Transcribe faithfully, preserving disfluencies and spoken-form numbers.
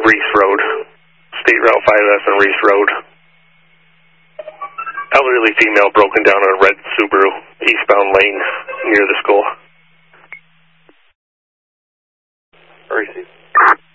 Reese Road. State Route five S and Reese Road. Elderly female broken down on a red Subaru, eastbound lane near the school. Receive.